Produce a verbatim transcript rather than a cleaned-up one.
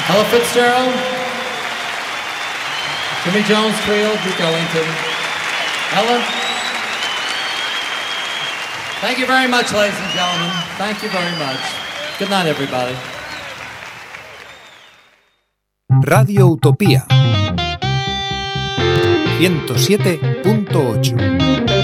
Ella Fitzgerald, Jimmy Jones Trio, Duke Ellington. Ella, thank you very much, ladies and gentlemen. Thank you very much. Good night, everybody. Radio Utopía ciento siete punto ocho.